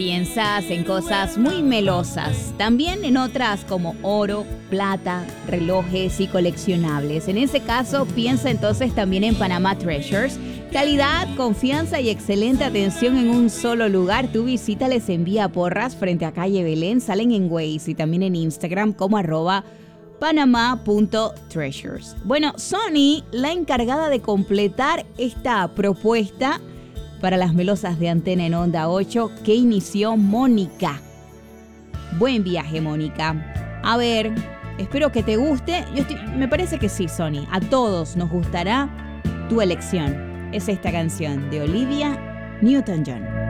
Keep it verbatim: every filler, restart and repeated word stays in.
piensas en cosas muy melosas, también en otras como oro, plata, relojes y coleccionables. En ese caso, piensa entonces también en Panama Treasures. Calidad, confianza y excelente atención en un solo lugar. Tu visita les envía porras frente a calle Belén. Salen en Waze y también en Instagram como arroba panama.treasures. Bueno, Sony, la encargada de completar esta propuesta para las melosas de Antena en Onda ocho que inició Mónica. Buen viaje, Mónica. A ver, espero que te guste. Yo estoy, me parece que sí, Sony. A todos nos gustará tu elección. Es esta canción de Olivia Newton-John.